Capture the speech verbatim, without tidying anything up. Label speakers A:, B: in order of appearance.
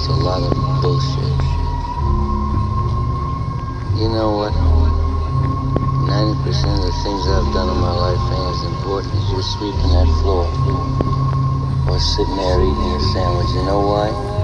A: just a lot of bullshit. You know what? ninety percent of the things I've done in my life ain't as important as you sweeping that floor or sitting there eating your sandwich. You know why?